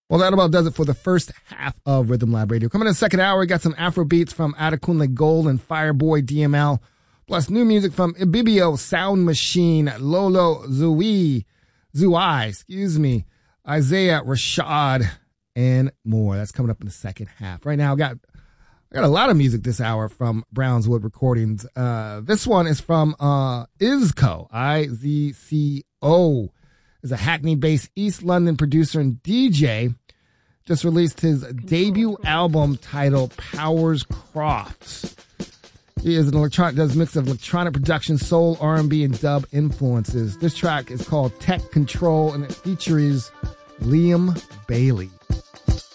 Well, that about does it for the first half of Rhythm Lab Radio. Coming in the second hour, we got some Afro beats from Adekunle Gold and Fireboy DML, plus new music from Ibibio, Sound Machine, Lolo Zui, Isaiah Rashad, and more. That's coming up in the second half. Right now, I got a lot of music this hour from Brownswood Recordings. This one is from Izco, IZCO. Is a Hackney-based East London producer and DJ. Just released his debut album titled Powers Crofts. He is does a mix of electronic production, soul, R&B, and dub influences. This track is called Tech Control, and it features Liam Bailey.